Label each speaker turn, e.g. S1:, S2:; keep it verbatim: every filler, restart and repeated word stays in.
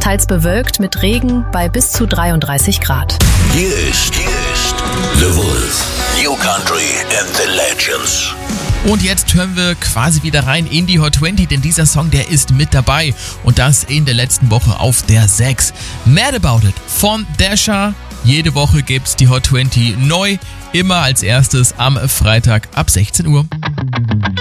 S1: teils bewölkt mit Regen bei bis zu dreiunddreißig Grad.
S2: Hier ist, hier ist The Wolf. New Country and the Legends.
S3: Und jetzt hören wir quasi wieder rein in die Hot zwanzig, denn dieser Song, der ist mit dabei. Und das in der letzten Woche auf der sechs. Mad About It von Dasha. Jede Woche gibt's die Hot zwanzig neu, immer als erstes am Freitag ab sechzehn Uhr.